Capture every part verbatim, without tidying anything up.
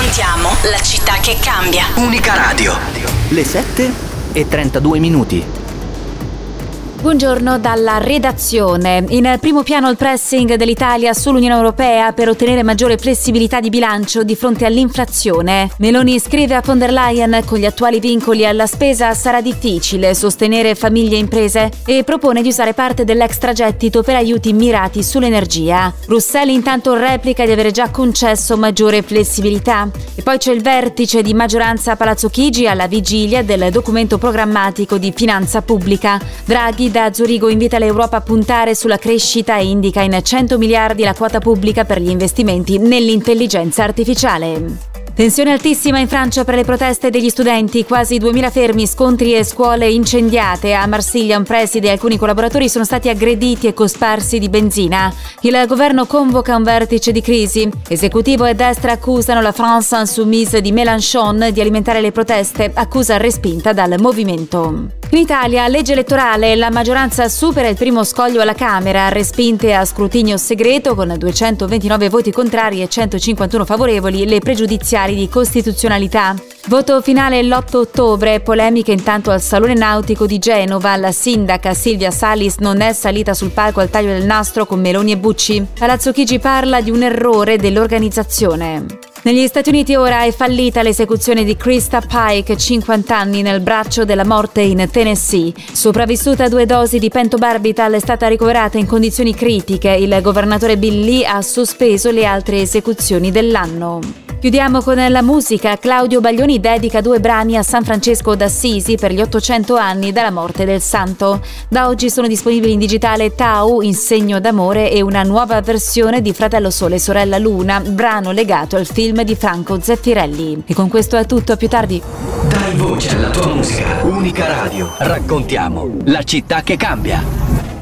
Raccontiamo la città che cambia. Unica Radio. Le sette e trentadue minuti. Buongiorno dalla redazione. In primo piano il pressing dell'Italia sull'Unione Europea per ottenere maggiore flessibilità di bilancio di fronte all'inflazione. Meloni scrive a von der Leyen: con gli attuali vincoli alla spesa sarà difficile sostenere famiglie e imprese, e propone di usare parte dell'extragettito per aiuti mirati sull'energia. Bruxelles intanto replica di avere già concesso maggiore flessibilità. E poi c'è il vertice di maggioranza a Palazzo Chigi alla vigilia del documento programmatico di finanza pubblica. Draghi da Zurigo invita l'Europa a puntare sulla crescita e indica in cento miliardi la quota pubblica per gli investimenti nell'intelligenza artificiale. Tensione altissima in Francia per le proteste degli studenti, quasi duemila fermi, scontri e scuole incendiate. A Marsiglia un preside e alcuni collaboratori sono stati aggrediti e cosparsi di benzina. Il governo convoca un vertice di crisi. Esecutivo e destra accusano la France Insoumise di Mélenchon di alimentare le proteste, accusa respinta dal movimento. In Italia, legge elettorale, la maggioranza supera il primo scoglio alla Camera, respinte a scrutinio segreto con duecentoventinove voti contrari e centocinquantuno favorevoli le pregiudiziali di costituzionalità. Voto finale l'otto ottobre, polemiche intanto al Salone Nautico di Genova. La sindaca Silvia Salis non è salita sul palco al taglio del nastro con Meloni e Bucci. Palazzo Chigi parla di un errore dell'organizzazione. Negli Stati Uniti ora è fallita l'esecuzione di Krista Pike, cinquanta anni, nel braccio della morte in Tennessee. Sopravvissuta a due dosi di pentobarbital, è stata ricoverata in condizioni critiche. Il governatore Bill Lee ha sospeso le altre esecuzioni dell'anno. Chiudiamo con la musica. Claudio Baglioni dedica due brani a San Francesco d'Assisi per gli ottocento anni dalla morte del santo. Da oggi sono disponibili in digitale Tau, in segno d'amore, e una nuova versione di Fratello Sole e Sorella Luna, brano legato al film di Franco Zeffirelli. E con questo è tutto, a più tardi. Dai voce alla tua musica. Unica Radio. Raccontiamo la città che cambia.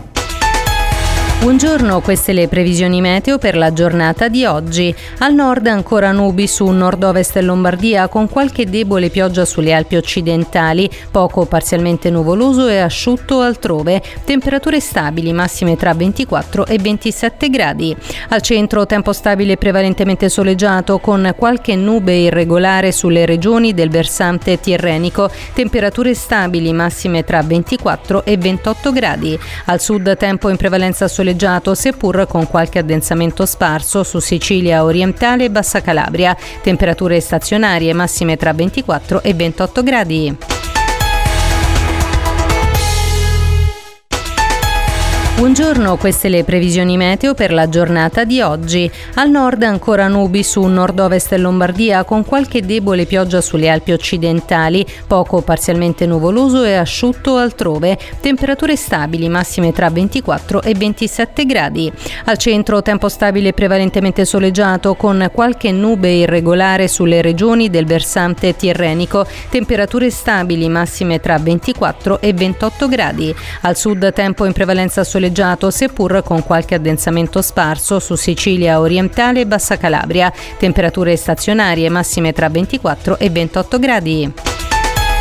Buongiorno, queste le previsioni meteo per la giornata di oggi. Al nord ancora nubi su nord-ovest e Lombardia, con qualche debole pioggia sulle Alpi occidentali, poco parzialmente nuvoloso e asciutto altrove. Temperature stabili, massime tra ventiquattro e ventisette gradi. Al centro tempo stabile prevalentemente soleggiato, con qualche nube irregolare sulle regioni del versante tirrenico. Temperature stabili, massime tra ventiquattro e ventotto gradi. Al sud tempo in prevalenza soleggiato, seppur con qualche addensamento sparso su Sicilia orientale e Bassa Calabria. Temperature stazionarie, massime tra ventiquattro e ventotto gradi. Buongiorno, queste le previsioni meteo per la giornata di oggi. Al nord ancora nubi su nord-ovest e Lombardia, con qualche debole pioggia sulle Alpi occidentali, poco parzialmente nuvoloso e asciutto altrove. Temperature stabili, massime tra ventiquattro e ventisette gradi. Al centro tempo stabile prevalentemente soleggiato, con qualche nube irregolare sulle regioni del versante tirrenico. Temperature stabili, massime tra ventiquattro e ventotto gradi. Al sud tempo in prevalenza soleggiato, seppur con qualche addensamento sparso su Sicilia orientale e Bassa Calabria. Temperature stazionarie, massime tra ventiquattro e ventotto gradi.